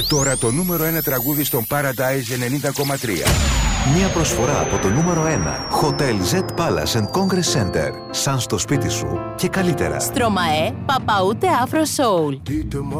Τώρα το νούμερο 1 τραγούδι στον Paradise 90,3. Μια προσφορά από το νούμερο 1 Hotel Z Palace and Congress Center. Σαν στο σπίτι σου και καλύτερα. Στρωμαέ, Παπαούτε Afro Soul.